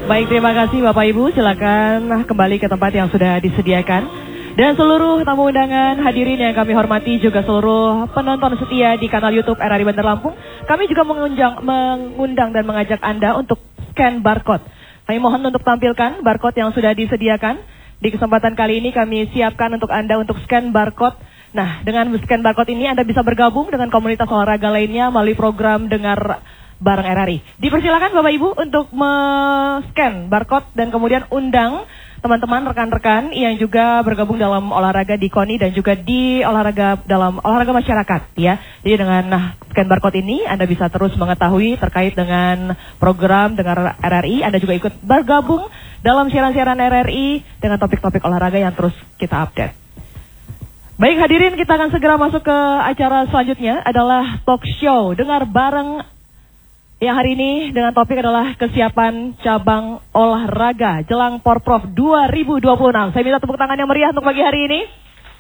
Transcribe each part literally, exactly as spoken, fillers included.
Baik, terima kasih Bapak Ibu. Silakan kembali ke tempat yang sudah disediakan. Dan seluruh tamu undangan, hadirin yang kami hormati, juga seluruh penonton setia di kanal YouTube R R I Bandar Lampung, kami juga mengundang, mengundang dan mengajak Anda untuk scan barcode. Kami mohon untuk tampilkan barcode yang sudah disediakan. Di kesempatan kali ini kami siapkan untuk Anda untuk scan barcode. Nah, dengan scan barcode ini Anda bisa bergabung dengan komunitas olahraga lainnya melalui program Dengar Bareng R R I. Dipersilakan Bapak Ibu untuk men-scan barcode dan kemudian undang teman-teman rekan-rekan yang juga bergabung dalam olahraga di K O N I dan juga di olahraga dalam olahraga masyarakat ya. Jadi dengan nah, scan barcode ini Anda bisa terus mengetahui terkait dengan program Dengar R R I. Anda juga ikut bergabung dalam siaran-siaran R R I dengan topik-topik olahraga yang terus kita update. Baik hadirin, kita akan segera masuk ke acara selanjutnya adalah talk show Dengar Bareng, yang hari ini dengan topik adalah kesiapan cabang olahraga jelang Porprov dua ribu dua puluh enam. Saya minta tepuk tangan yang meriah untuk pagi hari ini.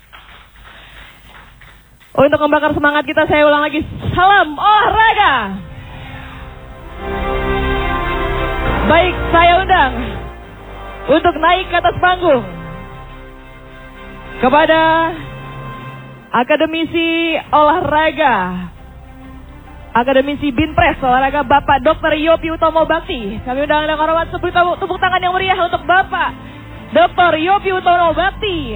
Untuk membakar semangat kita, saya ulang lagi. Salam olahraga. Baik, saya undang untuk naik ke atas panggung kepada akademisi olahraga, Akademisi Binpres Olahraga Bapak Doktor Yopi Utomo Bakti. Kami undang dengan hormat sebut tepuk tangan yang meriah untuk Bapak Doktor Yopi Utomo Bakti.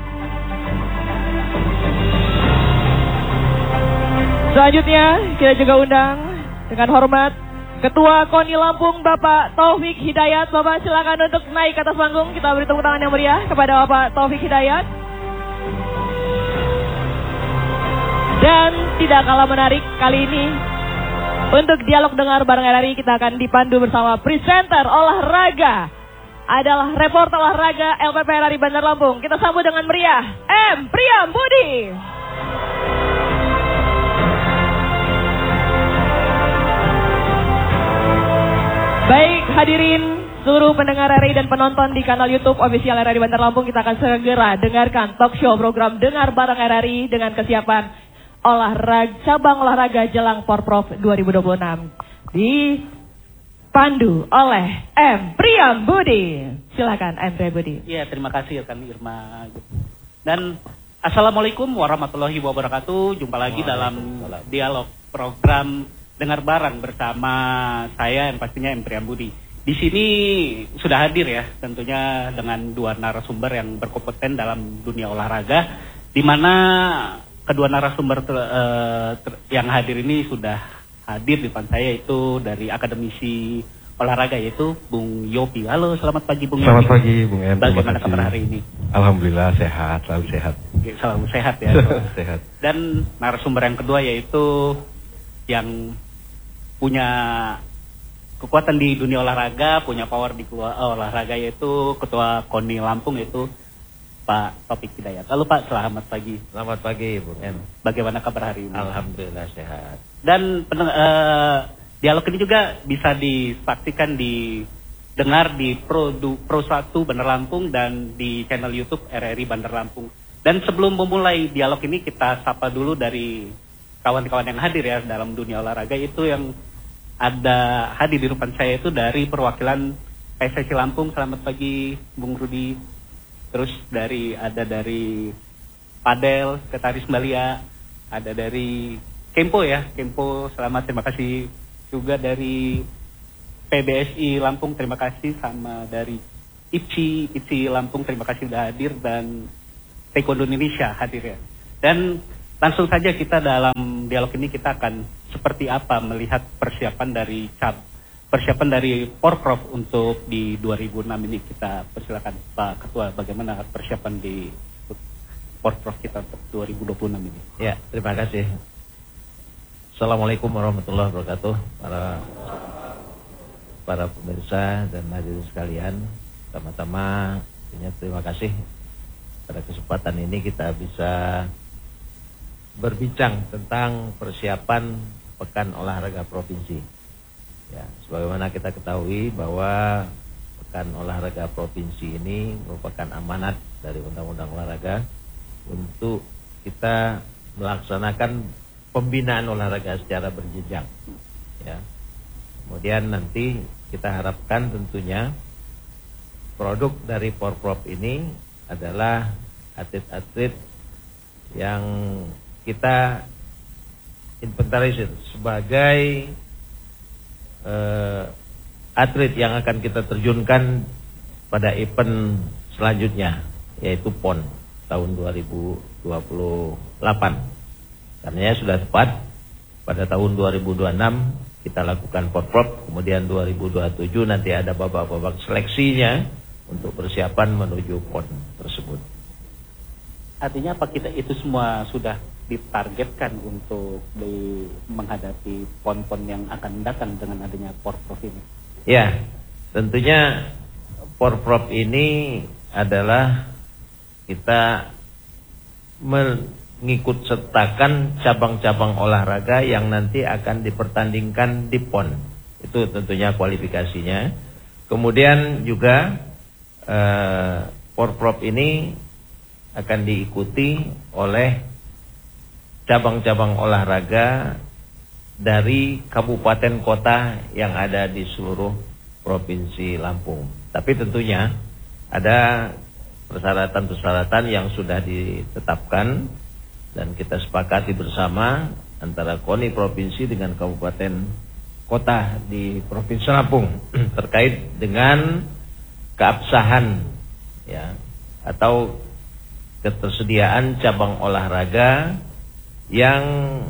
Selanjutnya kita juga undang dengan hormat Ketua K O N I Lampung Bapak Taufik Hidayat. Bapak silakan untuk naik ke atas panggung. Kita beri tepuk tangan yang meriah kepada Bapak Taufik Hidayat. Dan tidak kalah menarik kali ini, untuk dialog Dengar Bareng R R I kita akan dipandu bersama presenter olahraga, adalah reporter olahraga L P P R R I Bandar Lampung. Kita sambut dengan meriah M. Priyambudi. Baik hadirin seluruh pendengar R R I dan penonton di kanal YouTube official R R I Bandar Lampung, kita akan segera dengarkan talk show program Dengar Bareng R R I dengan kesiapan olahraga cabang olahraga jelang Porprov dua ribu dua puluh enam dipandu oleh M. Priyambudi. Silakan M. Priyambudi. Iya, terima kasih rekan Irma. Dan assalamualaikum warahmatullahi wabarakatuh. Jumpa lagi dalam dialog program Dengar Bareng bersama saya yang pastinya M. Priyambudi. Di sini sudah hadir ya, tentunya dengan dua narasumber yang berkompeten dalam dunia olahraga, di mana kedua narasumber ter, uh, ter, yang hadir ini sudah hadir di depan saya, itu dari akademisi olahraga yaitu Bung Yopi. Halo, selamat pagi Bung Selamat Yopi. pagi Bung En. Bagaimana kabar hari ini? Alhamdulillah sehat, selalu sehat. Selalu sehat ya. Sehat. Dan narasumber yang kedua yaitu yang punya kekuatan di dunia olahraga, punya power di olahraga, yaitu Ketua K O N I Lampung, yaitu Pak Taufik Hidayat. Lalu Pak, selamat pagi. Selamat pagi Bung En. Bagaimana kabar hari ini? Alhamdulillah sehat. Dan uh, dialog ini juga bisa disaksikan di dengar di Pro, Pro satu Bandar Lampung dan di channel YouTube R R I Bandar Lampung. Dan sebelum memulai dialog ini, kita sapa dulu dari kawan-kawan yang hadir ya dalam dunia olahraga. Itu yang ada hadir di depan saya itu dari perwakilan P S S I Lampung. Selamat pagi Bung Rudi. Terus dari ada dari Padel, Sekretaris Balia, ada dari Kempo ya, Kempo selamat, terima kasih. Juga dari P B S I Lampung, terima kasih. Sama dari I P C I, I P C I Lampung, terima kasih sudah hadir. Dan Taekwondo Indonesia hadir ya. Dan langsung saja kita dalam dialog ini kita akan seperti apa melihat persiapan dari C A B, persiapan dari Porprov untuk di dua ribu enam ini. Kita persilakan Pak Ketua, bagaimana persiapan di Porprov kita untuk dua ribu dua puluh enam ini? Ya, terima kasih. Assalamualaikum warahmatullahi wabarakatuh, para para pemirsa dan hadirin sekalian. Pertama-tama terima kasih pada kesempatan ini kita bisa berbincang tentang persiapan Pekan Olahraga Provinsi. Ya, sebagaimana kita ketahui bahwa Pekan Olahraga Provinsi ini merupakan amanat dari Undang-Undang Olahraga untuk kita melaksanakan pembinaan olahraga secara berjenjang. Ya. Kemudian nanti kita harapkan tentunya produk dari Porprov ini adalah atlet-atlet yang kita inventarisir sebagai uh, atlet yang akan kita terjunkan pada event selanjutnya, yaitu P O N tahun dua ribu dua puluh delapan. Karena sudah tepat pada tahun dua ribu dua puluh enam kita lakukan Porprov, kemudian dua ribu dua puluh tujuh nanti ada babak-babak seleksinya untuk persiapan menuju P O N tersebut. Artinya apa kita itu semua sudah ditargetkan untuk di menghadapi P O N-P O N yang akan datang dengan adanya Porprov ini? Ya, tentunya Porprov ini adalah kita mengikut sertakan cabang-cabang olahraga yang nanti akan dipertandingkan di P O N. Itu tentunya kualifikasinya. Kemudian juga eh, Porprov ini akan diikuti oleh cabang-cabang olahraga dari kabupaten kota yang ada di seluruh provinsi Lampung. Tapi tentunya ada persyaratan-persyaratan yang sudah ditetapkan dan kita sepakati bersama antara KONI provinsi dengan kabupaten kota di provinsi Lampung terkait dengan keabsahan ya atau ketersediaan cabang olahraga yang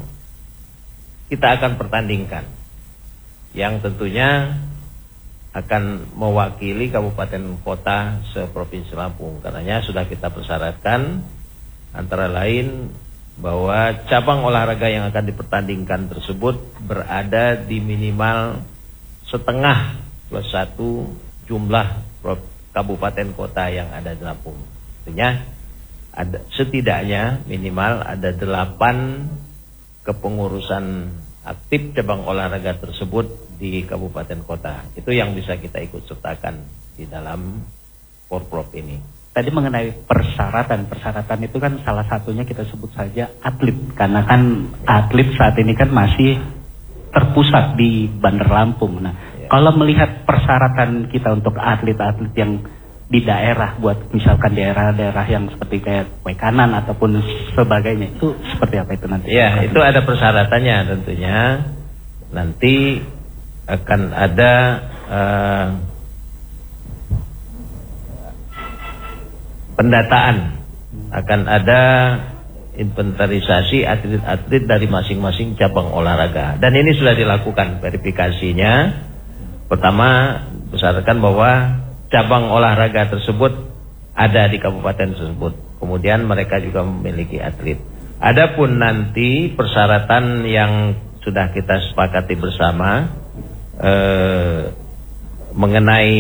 kita akan pertandingkan, yang tentunya akan mewakili kabupaten kota seprovinsi Lampung. Karenanya sudah kita persyaratkan antara lain bahwa cabang olahraga yang akan dipertandingkan tersebut berada di minimal setengah plus satu jumlah kabupaten kota yang ada di Lampung. Tentunya ada setidaknya minimal ada delapan kepengurusan aktif cabang olahraga tersebut di kabupaten kota. Itu yang bisa kita ikut sertakan di dalam Porprov ini. Tadi mengenai persyaratan, persyaratan itu kan salah satunya kita sebut saja atlet. Karena kan atlet saat ini kan masih terpusat di Bandar Lampung. Nah, ya. Kalau melihat persyaratan kita untuk atlet-atlet yang di daerah, buat misalkan daerah-daerah yang seperti kayak Wekanan ataupun sebagainya, itu seperti apa itu nanti? Ya, itu ada persyaratannya tentunya. Nanti akan ada uh, pendataan, akan ada inventarisasi atlet-atlet dari masing-masing cabang olahraga. Dan ini sudah dilakukan verifikasinya. Pertama, berdasarkan bahwa cabang olahraga tersebut ada di kabupaten tersebut. Kemudian mereka juga memiliki atlet. Adapun nanti persyaratan yang sudah kita sepakati bersama eh, mengenai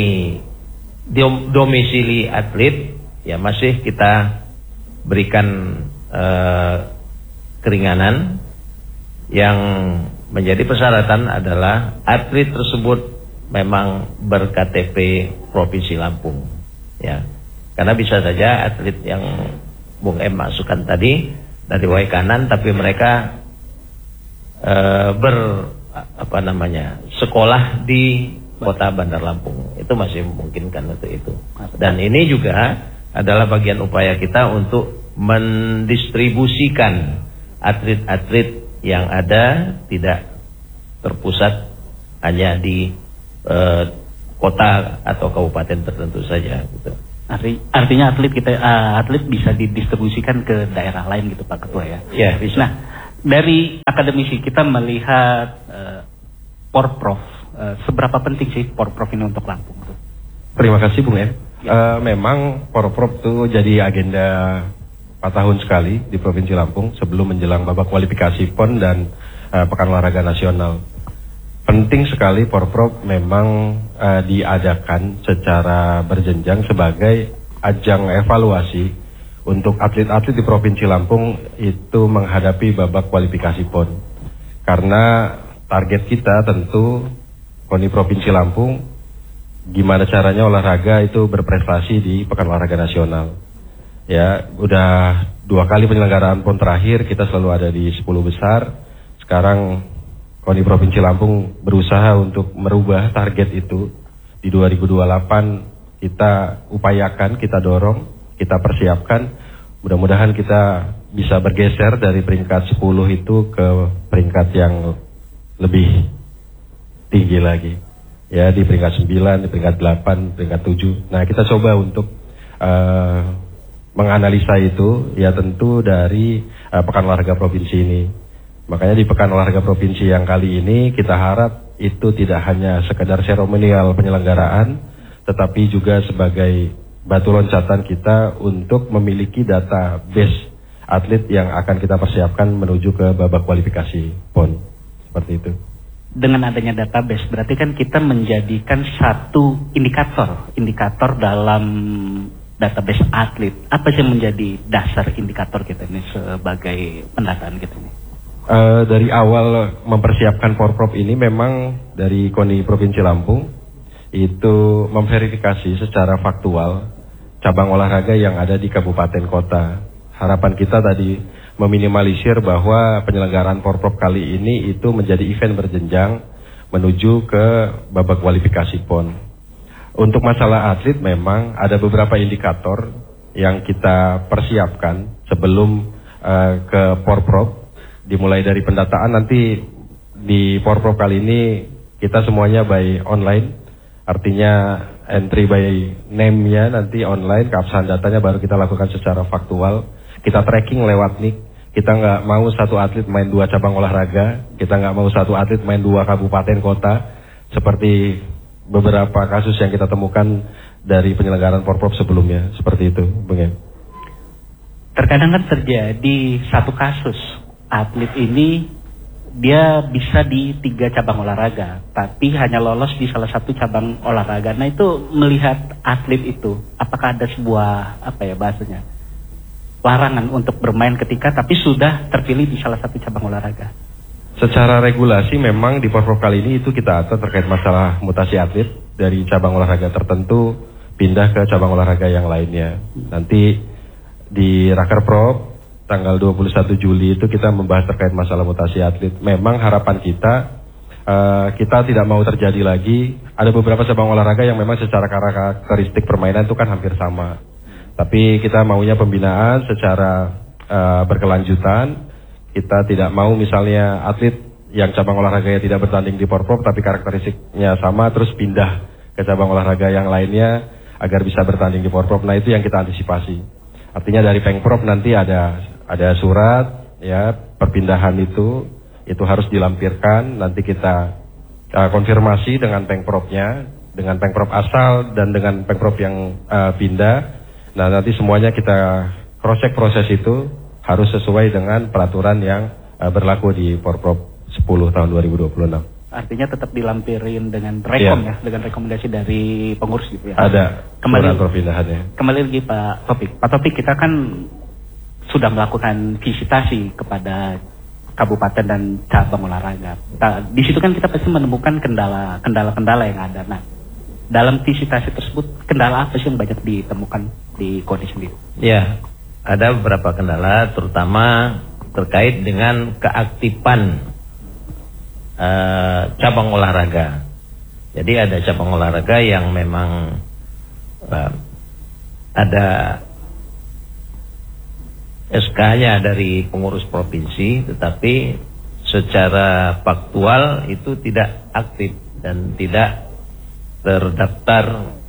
dom domisili atlet, ya masih kita berikan eh, keringanan. Yang menjadi persyaratan adalah atlet tersebut memang ber-K T P Provinsi Lampung, ya. Karena bisa saja atlet yang Bung M masukkan tadi dari Wekanan, tapi mereka e, ber apa namanya sekolah di kota Bandar Lampung, itu masih memungkinkan untuk itu. Dan ini juga adalah bagian upaya kita untuk mendistribusikan atlet-atlet yang ada tidak terpusat hanya di Uh, kota atau kabupaten tertentu saja gitu. Arti, artinya atlet kita uh, atlet bisa didistribusikan ke daerah lain gitu Pak Ketua ya. Ya bisa. Nah, dari akademisi kita melihat uh, Porprov, uh, seberapa penting sih Porprov ini untuk Lampung? Tuh? Terima kasih Bung En. Ya. Uh, memang Porprov itu jadi agenda empat tahun sekali di Provinsi Lampung sebelum menjelang babak kualifikasi P O N dan uh, Pekan Olahraga Nasional. Penting sekali Porprov memang uh, diadakan secara berjenjang sebagai ajang evaluasi untuk atlet-atlet di Provinsi Lampung itu menghadapi babak kualifikasi P O N. Karena target kita tentu KONI Provinsi Lampung gimana caranya olahraga itu berprestasi di Pekan Olahraga Nasional. Ya, udah dua kali penyelenggaraan P O N terakhir kita selalu ada di sepuluh besar. Sekarang KONI Provinsi Lampung berusaha untuk merubah target itu. Di dua ribu dua puluh delapan kita upayakan, kita dorong, kita persiapkan. Mudah-mudahan kita bisa bergeser dari peringkat sepuluh itu ke peringkat yang lebih tinggi lagi. Ya, di peringkat sembilan, di peringkat delapan, peringkat tujuh. Nah, kita coba untuk uh, menganalisa itu, ya tentu dari uh, Pekan Olahraga Provinsi ini. Makanya di Pekan Olahraga Provinsi yang kali ini kita harap itu tidak hanya sekedar seremonial penyelenggaraan, tetapi juga sebagai batu loncatan kita untuk memiliki database atlet yang akan kita persiapkan menuju ke babak kualifikasi P O N. Seperti itu. Dengan adanya database, berarti kan kita menjadikan satu indikator, indikator dalam database atlet. Apa sih yang menjadi dasar indikator kita ini sebagai pendataan kita ini? Uh, dari awal mempersiapkan Porprov ini memang dari KONI Provinsi Lampung itu memverifikasi secara faktual cabang olahraga yang ada di kabupaten kota. Harapan kita tadi meminimalisir bahwa penyelenggaraan Porprov kali ini itu menjadi event berjenjang menuju ke babak kualifikasi P O N. Untuk masalah atlet memang ada beberapa indikator yang kita persiapkan sebelum uh, ke Porprov. Dimulai dari pendataan, nanti di Porprov kali ini kita semuanya by online. Artinya entry by name-nya nanti online, keabsahan datanya baru kita lakukan secara faktual. Kita tracking lewat nik. Kita nggak mau satu atlet main dua cabang olahraga. Kita nggak mau satu atlet main dua kabupaten kota. Seperti beberapa kasus yang kita temukan dari penyelenggaraan Porprov sebelumnya. Seperti itu, Bung ya. Terkadang kan terjadi satu kasus. Atlet ini dia bisa di tiga cabang olahraga, tapi hanya lolos di salah satu cabang olahraga. Nah, itu melihat atlet itu, apakah ada sebuah, apa ya bahasanya, larangan untuk bermain ketika tapi sudah terpilih di salah satu cabang olahraga? Secara regulasi memang di Porprov kali ini itu kita atur terkait masalah mutasi atlet dari cabang olahraga tertentu pindah ke cabang olahraga yang lainnya. Nanti di Rakerprov tanggal dua puluh satu Juli itu kita membahas terkait masalah mutasi atlet. Memang harapan kita uh, kita tidak mau terjadi lagi. Ada beberapa cabang olahraga yang memang secara karakteristik permainan itu kan hampir sama. Tapi kita maunya pembinaan secara uh, berkelanjutan. Kita tidak mau misalnya atlet yang cabang olahraganya tidak bertanding di Porprov tapi karakteristiknya sama terus pindah ke cabang olahraga yang lainnya agar bisa bertanding di Porprov. Nah, itu yang kita antisipasi. Artinya dari Pengprov nanti ada ada surat ya perpindahan itu itu harus dilampirkan. Nanti kita uh, konfirmasi dengan Pengprovnya, dengan Pengprov asal dan dengan Pengprov yang uh, pindah. Nah, nanti semuanya kita cross check proses itu harus sesuai dengan peraturan yang uh, berlaku di Porprov sepuluh tahun dua ribu dua puluh enam. Artinya tetap dilampirin dengan rekom ya, ya dengan rekomendasi dari pengurus gitu ya. Ada kembali perpindahannya. Kembali lagi Pak Topik. Pak Topik, kita kan sudah melakukan visitasi kepada kabupaten dan cabang olahraga. Nah, di situ kan kita pasti menemukan kendala kendala-kendala yang ada. Nah, dalam visitasi tersebut kendala apa sih yang banyak ditemukan di KONI sendiri? Ya, ada beberapa kendala terutama terkait dengan keaktifan Uh, cabang olahraga. Jadi ada cabang olahraga yang memang uh, ada S K-nya dari pengurus provinsi, tetapi secara faktual itu tidak aktif dan tidak terdaftar